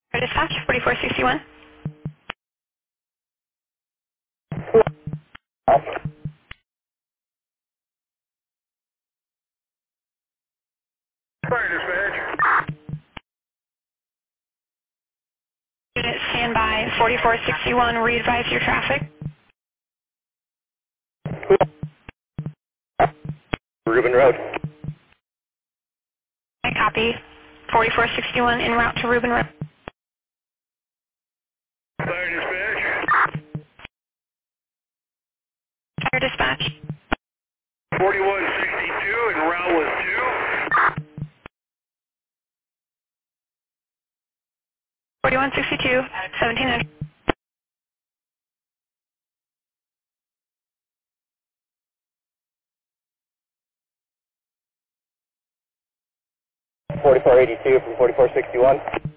Dispatch, 4461. Fire dispatch. Unit standby, 4461, re-advise your traffic. Rubin Road. I copy. 4461 en route to Rubin Road. Fire dispatch. Fire dispatch. 4162 and route was 4162, 1700. 2. 4482 from 4461.